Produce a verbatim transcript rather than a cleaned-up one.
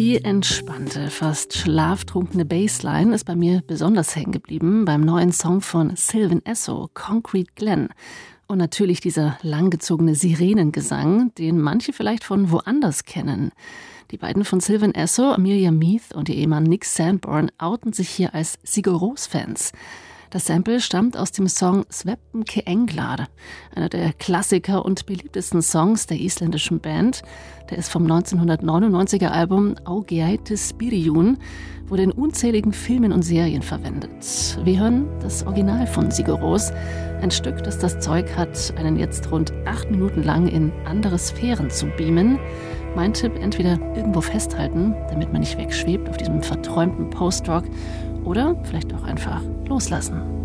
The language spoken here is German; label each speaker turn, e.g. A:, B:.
A: Die entspannte, fast schlaftrunkene Bassline ist bei mir besonders hängen geblieben beim neuen Song von Sylvan Esso, Concrete Glen. Und natürlich dieser langgezogene Sirenengesang, den manche vielleicht von woanders kennen. Die beiden von Sylvan Esso, Amelia Meath und ihr Ehemann Nick Sanborn, outen sich hier als Sigur Rós-Fans. Das Sample stammt aus dem Song Svepten ke Englar, einer der Klassiker und beliebtesten Songs der isländischen Band. Der ist vom neunzehnhundertneunundneunziger Album Ágætis Byrjun, wurde in unzähligen Filmen und Serien verwendet. Wir hören das Original von Sigur Rós, ein Stück, das das Zeug hat, einen jetzt rund acht Minuten lang in andere Sphären zu beamen. Mein Tipp, entweder irgendwo festhalten, damit man nicht wegschwebt auf diesem verträumten Post-Rock, oder vielleicht auch einfach loslassen.